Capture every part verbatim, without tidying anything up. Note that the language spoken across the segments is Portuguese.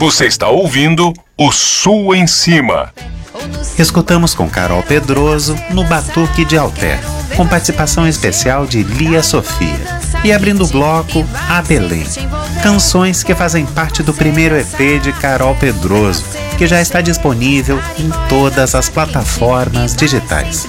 Você está ouvindo o Sul em Cima. Escutamos com Carol Pedroso no Batuque de Alter, com participação especial de Lia Sofia. E abrindo o bloco, A Belém. Canções que fazem parte do primeiro E P de Carol Pedroso, que já está disponível em todas as plataformas digitais.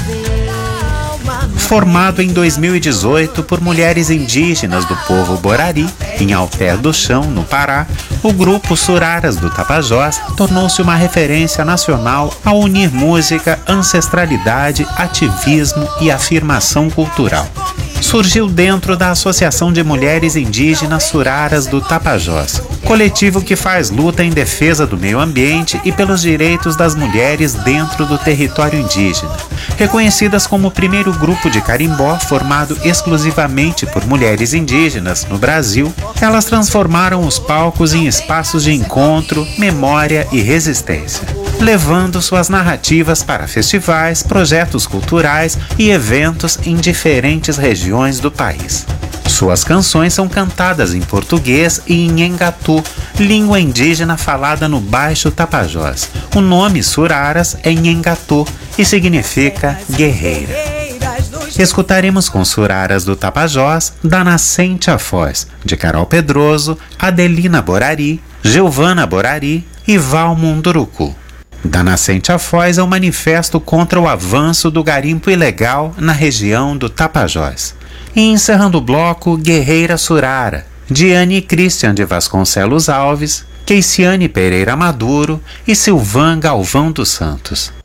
Formado em dois mil e dezoito por mulheres indígenas do povo Borari, em Alter do Chão, no Pará, o grupo Suraras do Tapajós tornou-se uma referência nacional ao unir música, ancestralidade, ativismo e afirmação cultural. Surgiu dentro da Associação de Mulheres Indígenas Suraras do Tapajós, coletivo que faz luta em defesa do meio ambiente e pelos direitos das mulheres dentro do território indígena. Reconhecidas como o primeiro grupo de carimbó formado exclusivamente por mulheres indígenas no Brasil, elas transformaram os palcos em espaços de encontro, memória e resistência, levando suas narrativas para festivais, projetos culturais e eventos em diferentes regiões do país. Suas canções são cantadas em português e em Engatu, língua indígena falada no Baixo Tapajós. O nome Suraras é em Engatu e significa guerreira. Escutaremos com Suraras do Tapajós, Da Nascente à Foz, de Carol Pedroso, Adelina Borari, Giovana Borari e Val Munduruku. Da Nascente à Foz é um manifesto contra o avanço do garimpo ilegal na região do Tapajós. E encerrando o bloco, Guerreira Surara, de Anne Christian de Vasconcelos Alves, Keiciane Pereira Maduro e Silvan Galvão dos Santos.